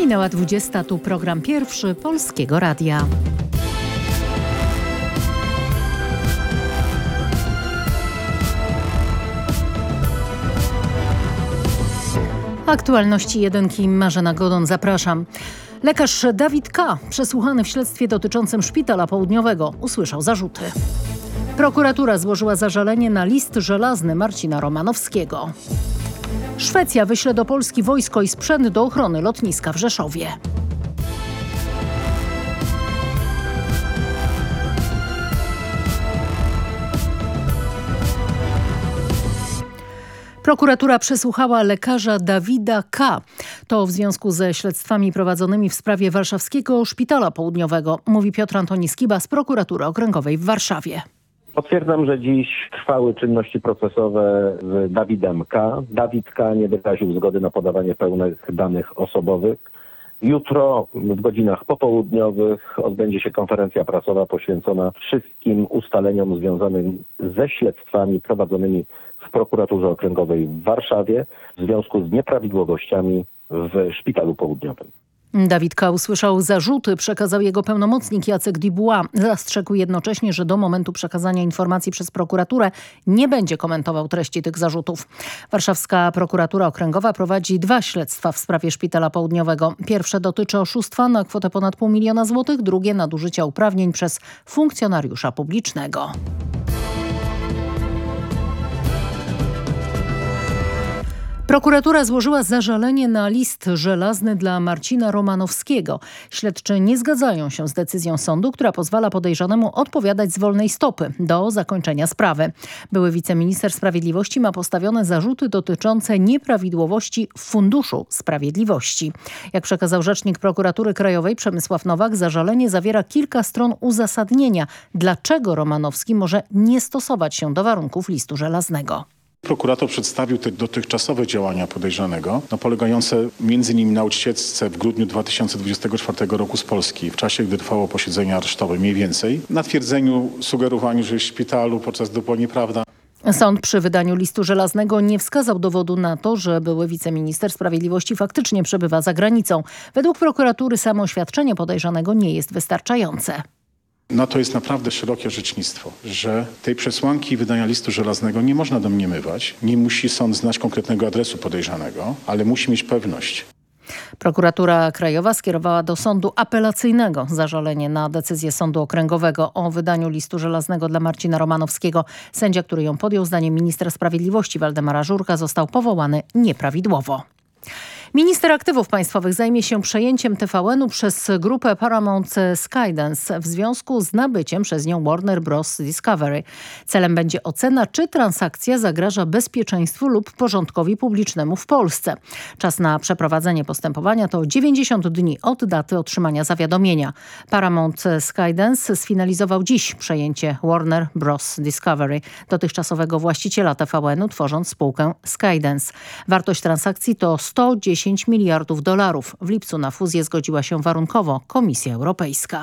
Minęła 20, tu program pierwszy Polskiego Radia. Aktualności jedynki, Marzena Godon, zapraszam. Lekarz Dawid K., przesłuchany w śledztwie dotyczącym Szpitala Południowego, usłyszał zarzuty. Prokuratura złożyła zażalenie na list żelazny Marcina Romanowskiego. Szwecja wyśle do Polski wojsko i sprzęt do ochrony lotniska w Rzeszowie. Prokuratura przesłuchała lekarza Dawida K. To w związku ze śledztwami prowadzonymi w sprawie warszawskiego Szpitala Południowego, mówi Piotr Antoni Skiba z Prokuratury Okręgowej w Warszawie. Potwierdzam, że dziś trwały czynności procesowe z Dawidem K. Dawid K. nie wyraził zgody na podawanie pełnych danych osobowych. Jutro w godzinach popołudniowych odbędzie się konferencja prasowa poświęcona wszystkim ustaleniom związanym ze śledztwami prowadzonymi w Prokuraturze Okręgowej w Warszawie w związku z nieprawidłowościami w Szpitalu Południowym. Dawid K. usłyszał zarzuty, przekazał jego pełnomocnik Jacek Dubois. Zastrzegł jednocześnie, że do momentu przekazania informacji przez prokuraturę nie będzie komentował treści tych zarzutów. Warszawska Prokuratura Okręgowa prowadzi 2 śledztwa w sprawie Szpitala Południowego. Pierwsze dotyczy oszustwa na kwotę ponad 500 000 złotych, drugie nadużycia uprawnień przez funkcjonariusza publicznego. Prokuratura złożyła zażalenie na list żelazny dla Marcina Romanowskiego. Śledczy nie zgadzają się z decyzją sądu, która pozwala podejrzanemu odpowiadać z wolnej stopy do zakończenia sprawy. Były wiceminister sprawiedliwości ma postawione zarzuty dotyczące nieprawidłowości w Funduszu Sprawiedliwości. Jak przekazał rzecznik Prokuratury Krajowej Przemysław Nowak, zażalenie zawiera kilka stron uzasadnienia, dlaczego Romanowski może nie stosować się do warunków listu żelaznego. Prokurator przedstawił te dotychczasowe działania podejrzanego, polegające m.in. na ucieczce w grudniu 2024 roku z Polski, w czasie gdy trwało posiedzenie aresztowe mniej więcej, na twierdzeniu, sugerowaniu, że jest w szpitalu, podczas gdy była nieprawda. Sąd przy wydaniu listu żelaznego nie wskazał dowodu na to, że były wiceminister sprawiedliwości faktycznie przebywa za granicą. Według prokuratury samo oświadczenie podejrzanego nie jest wystarczające. No to jest naprawdę szerokie orzecznictwo, że tej przesłanki wydania listu żelaznego nie można domniemywać. Nie musi sąd znać konkretnego adresu podejrzanego, ale musi mieć pewność. Prokuratura Krajowa skierowała do sądu apelacyjnego zażalenie na decyzję Sądu Okręgowego o wydaniu listu żelaznego dla Marcina Romanowskiego. Sędzia, który ją podjął, zdaniem ministra sprawiedliwości Waldemara Żurka, został powołany nieprawidłowo. Minister Aktywów Państwowych zajmie się przejęciem TVN-u przez grupę Paramount Skydance w związku z nabyciem przez nią Warner Bros. Discovery. Celem będzie ocena, czy transakcja zagraża bezpieczeństwu lub porządkowi publicznemu w Polsce. Czas na przeprowadzenie postępowania to 90 dni od daty otrzymania zawiadomienia. Paramount Skydance sfinalizował dziś przejęcie Warner Bros. Discovery, dotychczasowego właściciela TVN-u, tworząc spółkę Skydance. Wartość transakcji to $110 miliardów. W lipcu na fuzję zgodziła się warunkowo Komisja Europejska.